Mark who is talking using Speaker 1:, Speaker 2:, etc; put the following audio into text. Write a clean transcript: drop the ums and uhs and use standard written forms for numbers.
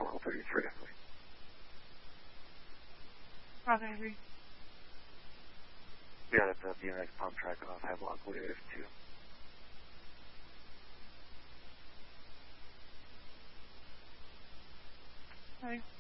Speaker 1: Mile 33.
Speaker 2: Roger, agree.
Speaker 1: Yeah, that's a BMX pump track off Havelock Wave 2.
Speaker 2: Okay.